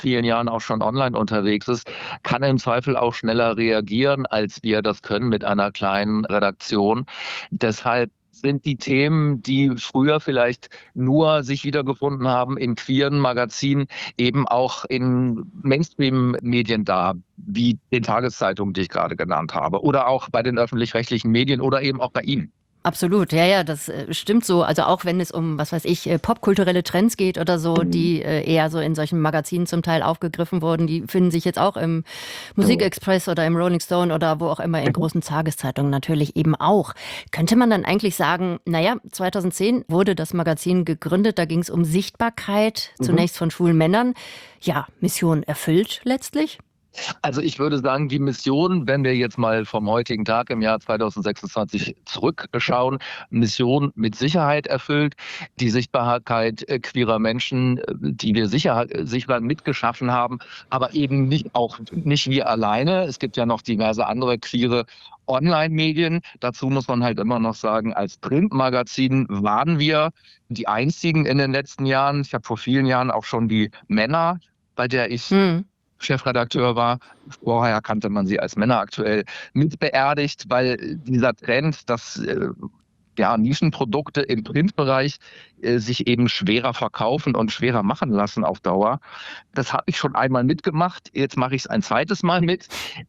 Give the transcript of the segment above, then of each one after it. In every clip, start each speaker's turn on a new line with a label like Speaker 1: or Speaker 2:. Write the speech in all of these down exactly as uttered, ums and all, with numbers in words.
Speaker 1: vielen Jahren auch schon online unterwegs ist, kann im Zweifel auch schneller reagieren, als wir das können mit einer kleinen Redaktion. Deshalb sind die Themen, die früher vielleicht nur sich wiedergefunden haben in queeren Magazinen, eben auch in Mainstream-Medien da, wie den Tageszeitungen, die ich gerade genannt habe, oder auch bei den öffentlich-rechtlichen Medien oder eben auch bei Ihnen.
Speaker 2: Absolut, ja, ja, das äh, stimmt so. Also auch wenn es um, was weiß ich, äh, popkulturelle Trends geht oder so, die äh, eher so in solchen Magazinen zum Teil aufgegriffen wurden, die finden sich jetzt auch im Musikexpress oder im Rolling Stone oder wo auch immer in großen Tageszeitungen natürlich eben auch. Könnte man dann eigentlich sagen, naja, zweitausendzehn wurde das Magazin gegründet, da ging es um Sichtbarkeit,
Speaker 1: Mhm.
Speaker 2: zunächst von schwulen Männern. Ja, Mission erfüllt letztlich?
Speaker 1: Also ich würde sagen, die Mission, wenn wir jetzt mal vom heutigen Tag im Jahr zweitausendsechsundzwanzig zurückschauen, Mission mit Sicherheit erfüllt. Die Sichtbarkeit äh, queerer Menschen, äh, die wir sicher, sichtbar mitgeschaffen haben, aber eben nicht auch nicht wir alleine. Es gibt ja noch diverse andere queere Online-Medien. Dazu muss man halt immer noch sagen, als Printmagazin waren wir die einzigen in den letzten Jahren. Ich habe vor vielen Jahren auch schon die Männer, bei der ich
Speaker 2: Hm.
Speaker 1: Chefredakteur war. Vorher kannte man sie als Männer aktuell mit beerdigt, weil dieser Trend, dass äh, ja, Nischenprodukte im Printbereich äh, sich eben schwerer verkaufen und schwerer machen lassen auf Dauer. Das habe ich schon einmal mitgemacht. Jetzt mache ich es ein zweites Mal mit.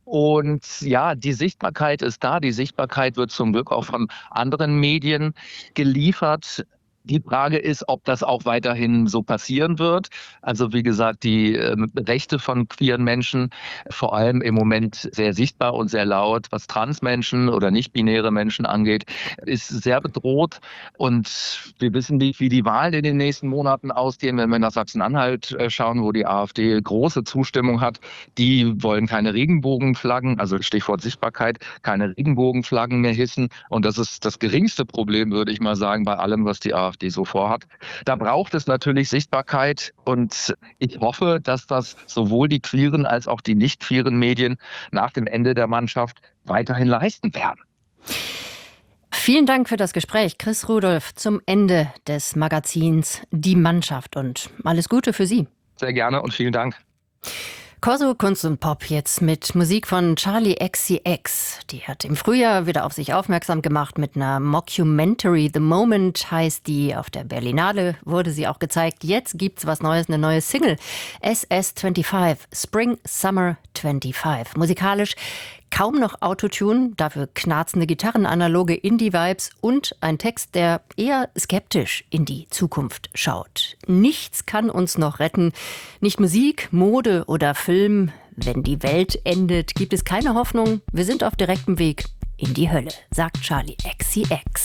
Speaker 1: Und ja, die Sichtbarkeit ist da. Die Sichtbarkeit wird zum Glück auch von anderen Medien geliefert. Die Frage ist, ob das auch weiterhin so passieren wird. Also wie gesagt, die äh, Rechte von queeren Menschen, vor allem im Moment sehr sichtbar und sehr laut, was Transmenschen oder nicht-binäre Menschen angeht, ist sehr bedroht. Und wir wissen nicht, wie die Wahlen in den nächsten Monaten ausgehen. Wenn wir nach Sachsen-Anhalt äh, schauen, wo die AfD große Zustimmung hat, die wollen keine Regenbogenflaggen, also Stichwort Sichtbarkeit, keine Regenbogenflaggen mehr hissen. Und das ist das geringste Problem, würde ich mal sagen, bei allem, was die AfD die so vorhat. Da braucht es natürlich Sichtbarkeit und ich hoffe, dass das sowohl die queeren als auch die nicht queeren Medien nach dem Ende der Mannschaft weiterhin leisten werden.
Speaker 2: Vielen Dank für das Gespräch, Chris Rudolph, zum Ende des Magazins Die Mannschaft und alles Gute für Sie.
Speaker 1: Sehr gerne und vielen Dank.
Speaker 2: Corso Kunst und Pop jetzt mit Musik von Charli X C X. Die hat im Frühjahr wieder auf sich aufmerksam gemacht mit einer Mockumentary. The Moment heißt die. Auf der Berlinale wurde sie auch gezeigt. Jetzt gibt's was Neues, eine neue Single. S S fünfundzwanzig, Spring Summer fünfundzwanzig. Musikalisch kaum noch Autotune, dafür knarzende Gitarren, analoge Indie-Vibes und ein Text, der eher skeptisch in die Zukunft schaut. Nichts kann uns noch retten. Nicht Musik, Mode oder Film. Wenn die Welt endet, gibt es keine Hoffnung. Wir sind auf direktem Weg in die Hölle, sagt Charli X C X.